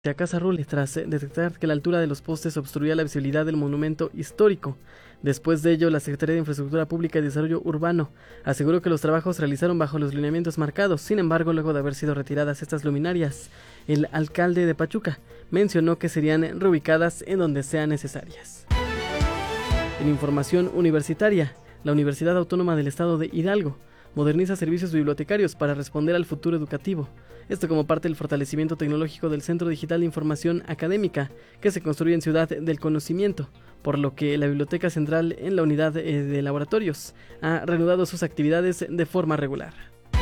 a Casa Rule tras detectar que la altura de los postes obstruía la visibilidad del monumento histórico. Después de ello, la Secretaría de Infraestructura Pública y Desarrollo Urbano aseguró que los trabajos se realizaron bajo los lineamientos marcados. Sin embargo, luego de haber sido retiradas estas luminarias, el alcalde de Pachuca mencionó que serían reubicadas en donde sean necesarias. En información universitaria, la Universidad Autónoma del Estado de Hidalgo moderniza servicios bibliotecarios para responder al futuro educativo. Esto como parte del fortalecimiento tecnológico del Centro Digital de Información Académica, que se construye en Ciudad del Conocimiento, por lo que la Biblioteca Central en la unidad de laboratorios ha reanudado sus actividades de forma regular.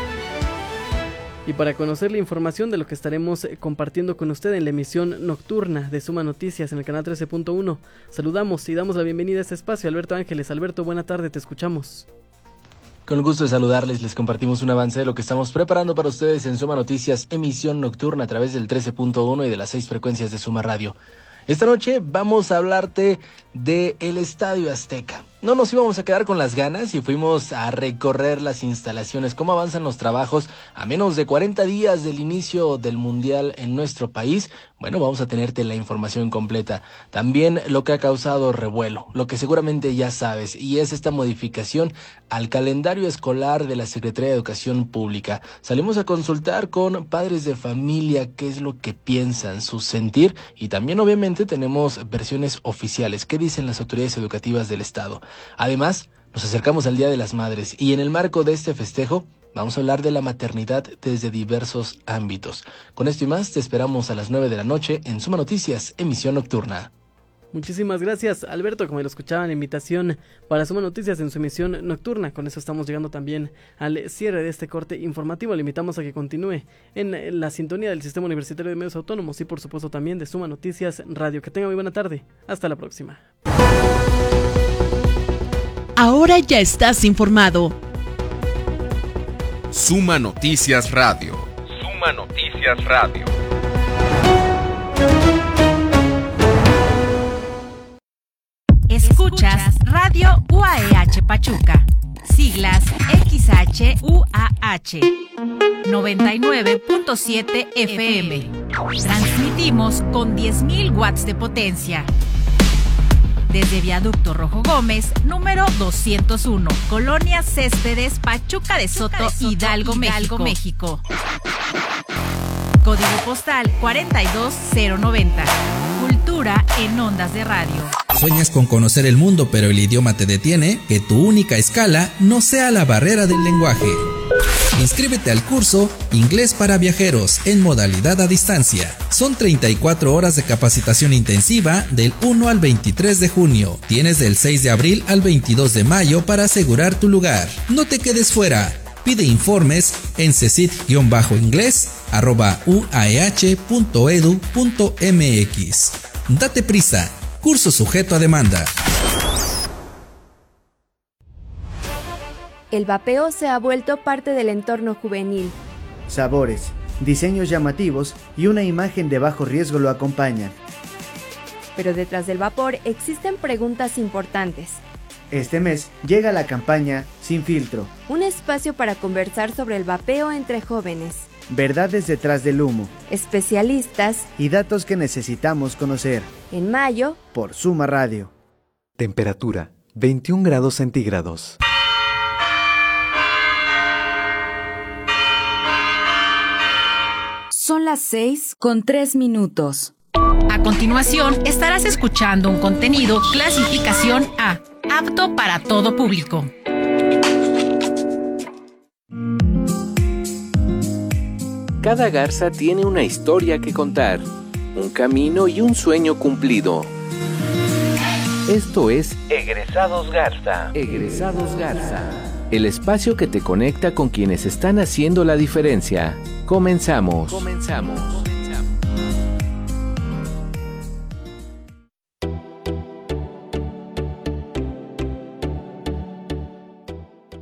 Y para conocer la información de lo que estaremos compartiendo con usted en la emisión nocturna de Suma Noticias en el canal 13.1, saludamos y damos la bienvenida a este espacio a Alberto Ángeles. Alberto, buena tarde, te escuchamos. Con el gusto de saludarles, les compartimos un avance de lo que estamos preparando para ustedes en Suma Noticias, emisión nocturna a través del 13.1 y de las 6 frecuencias de Suma Radio. Esta noche vamos a hablarte del Estadio Azteca. No nos íbamos a quedar con las ganas y fuimos a recorrer las instalaciones, cómo avanzan los trabajos a menos de 40 días del inicio del Mundial en nuestro país. Bueno, vamos a tenerte la información completa. También lo que ha causado revuelo, lo que seguramente ya sabes, y es esta modificación al calendario escolar de la Secretaría de Educación Pública. Salimos a consultar con padres de familia qué es lo que piensan, su sentir, y también obviamente tenemos versiones oficiales, qué dicen las autoridades educativas del estado. Además, nos acercamos al Día de las Madres y en el marco de este festejo vamos a hablar de la maternidad desde diversos ámbitos. Con esto y más te esperamos a las 9 de la noche en Suma Noticias, emisión nocturna. Muchísimas gracias, Alberto. Como lo escuchaban, la invitación para Suma Noticias en su emisión nocturna. Con eso estamos llegando también al cierre de este corte informativo. Le invitamos a que continúe en la sintonía del Sistema Universitario de Medios Autónomos y por supuesto también de Suma Noticias Radio. Que tenga muy buena tarde. Hasta la próxima. Ahora ya estás informado. Suma Noticias Radio. Suma Noticias Radio. Escuchas Radio UAEH Pachuca. Siglas XHUAH 99.7 FM. Transmitimos con 10.000 watts de potencia. Desde Viaducto Rojo Gómez, número 201, Colonia Céspedes, Pachuca de Soto, Hidalgo, México. Código postal 42090. Cultura en ondas de radio. ¿Sueñas con conocer el mundo pero el idioma te detiene? Que tu única escala no sea la barrera del lenguaje. Inscríbete al curso Inglés para Viajeros en modalidad a distancia. Son 34 horas de capacitación intensiva del 1 al 23 de junio. Tienes del 6 de abril al 22 de mayo para asegurar tu lugar. No te quedes fuera. Pide informes en cesit-inglés@uaeh.edu.mx. Date prisa. Curso sujeto a demanda. El vapeo se ha vuelto parte del entorno juvenil. Sabores, diseños llamativos y una imagen de bajo riesgo lo acompañan. Pero detrás del vapor existen preguntas importantes. Este mes llega la campaña Sin Filtro. Un espacio para conversar sobre el vapeo entre jóvenes. Verdades detrás del humo. Especialistas. Y datos que necesitamos conocer. En mayo. Por Suma Radio. Temperatura 21 grados centígrados. Son las 6:03. A continuación, estarás escuchando un contenido clasificación A, apto para todo público. Cada garza tiene una historia que contar, un camino y un sueño cumplido. Esto es Egresados Garza. Egresados Garza. El espacio que te conecta con quienes están haciendo la diferencia. Comenzamos.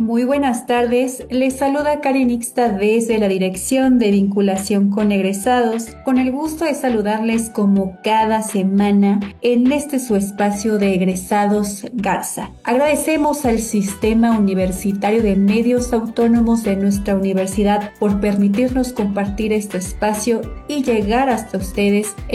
Muy buenas tardes, les saluda Karen Ixta desde la Dirección de Vinculación con Egresados, con el gusto de saludarles como cada semana en este su espacio de Egresados Garza. Agradecemos al Sistema Universitario de Medios Autónomos de nuestra universidad por permitirnos compartir este espacio y llegar hasta ustedes